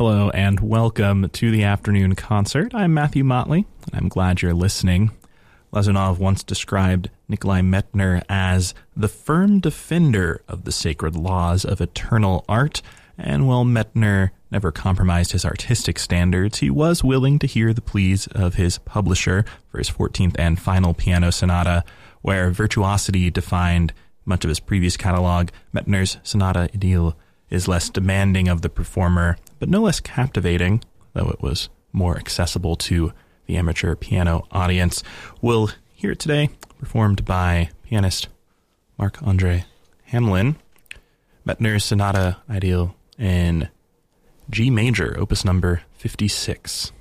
Hello and welcome to the afternoon concert. I'm Matthew Motley, and I'm glad you're listening. Glazunov once described Nikolai Medtner as the firm defender of the sacred laws of eternal art, and while Medtner never compromised his artistic standards, he was willing to hear the pleas of his publisher for his 14th and final piano sonata, where virtuosity defined much of his previous catalog. Medtner's Sonata Idyll is less demanding of the performer, but no less captivating, though it was more accessible to the amateur piano audience. We'll hear it today, performed by pianist Marc-André Hamelin. Medtner's Sonata Idyll in G major, opus number 56.